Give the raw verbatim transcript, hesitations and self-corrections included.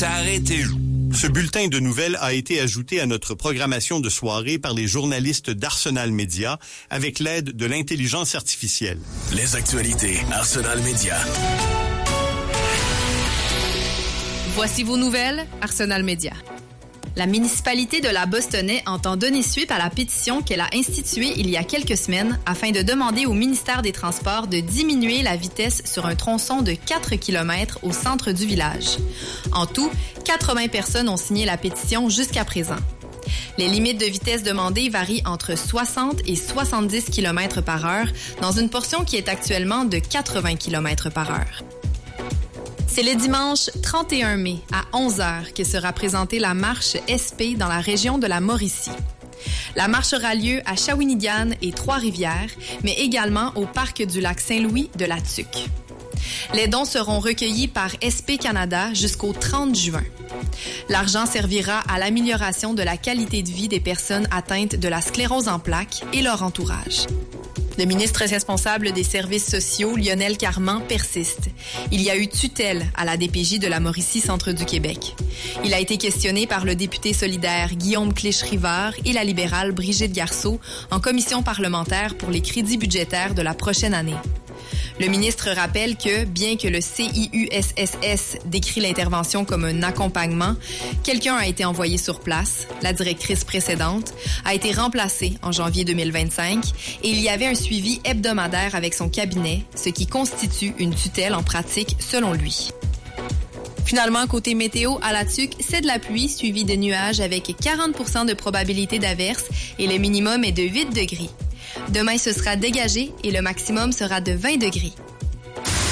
s'est arrêté. Ce bulletin de nouvelles a été ajouté à notre programmation de soirée par les journalistes d'Arsenal Média avec l'aide de l'intelligence artificielle. Les actualités Arsenal Média. Voici vos nouvelles, Arsenal Média. La municipalité de la Bostonnais entend donner suite à la pétition qu'elle a instituée il y a quelques semaines afin de demander au ministère des Transports de diminuer la vitesse sur un tronçon de quatre kilomètres au centre du village. En tout, quatre-vingts personnes ont signé la pétition jusqu'à présent. Les limites de vitesse demandées varient entre soixante et soixante-dix kilomètres par heure dans une portion qui est actuellement de quatre-vingts kilomètres par heure. C'est le dimanche trente et un mai à onze heures que sera présentée la marche S P dans la région de la Mauricie. La marche aura lieu à Shawinigan et Trois-Rivières, mais également au parc du lac Saint-Louis de la Tuque. Les dons seront recueillis par S P Canada jusqu'au trente juin. L'argent servira à l'amélioration de la qualité de vie des personnes atteintes de la sclérose en plaques et leur entourage. Le ministre responsable des services sociaux, Lionel Carman, persiste. Il y a eu tutelle à la D P J de la Mauricie Centre du Québec. Il a été questionné par le député solidaire Guillaume Clich-Rivard et la libérale Brigitte Garceau en commission parlementaire pour les crédits budgétaires de la prochaine année. Le ministre rappelle que, bien que le C I U S S S décrit l'intervention comme un accompagnement, quelqu'un a été envoyé sur place, la directrice précédente, a été remplacée en janvier deux mille vingt-cinq et il y avait un suivi hebdomadaire avec son cabinet, ce qui constitue une tutelle en pratique selon lui. Finalement, côté météo, à la Tuque, c'est de la pluie suivie de nuages avec quarante pour cent de probabilité d'averse et le minimum est de huit degrés. Demain, ce sera dégagé et le maximum sera de vingt degrés.